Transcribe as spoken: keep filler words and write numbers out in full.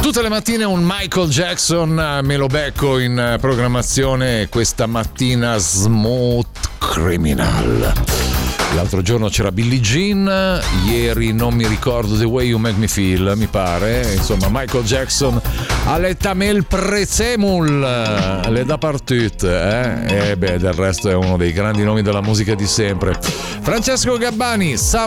Tutte le mattine un Michael Jackson me lo becco in programmazione, questa mattina Smooth Criminal. L'altro giorno c'era Billie Jean, ieri non mi ricordo The Way You Make Me Feel, mi pare. Insomma, Michael Jackson all'età mel prezemul, le da partut, eh? E beh, del resto è uno dei grandi nomi della musica di sempre. Francesco Gabbani, Sam